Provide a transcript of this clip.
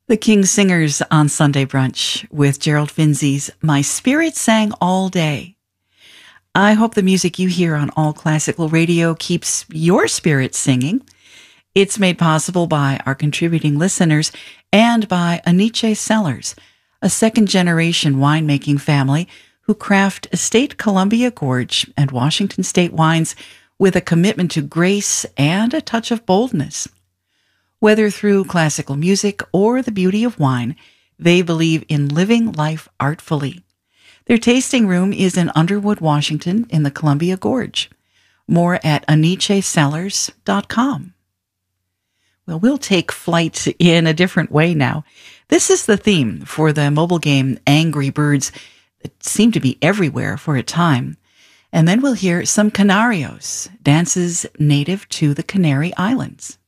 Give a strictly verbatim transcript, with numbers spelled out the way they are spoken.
The King Singers on Sunday Brunch with Gerald Finzi's My Spirit Sang All Day. I hope the music you hear on All Classical Radio keeps your spirit singing. It's made possible by our contributing listeners and by Aniche Cellars, a second-generation winemaking family who craft Estate Columbia Gorge and Washington State wines with a commitment to grace and a touch of boldness. Whether through classical music or the beauty of wine, they believe in living life artfully. Their tasting room is in Underwood, Washington, in the Columbia Gorge. More at aniche cellars dot com. Well, we'll take flight in a different way now. This is the theme for the mobile game Angry Birds that seemed to be everywhere for a time. And then we'll hear some Canarios, dances native to the Canary Islands.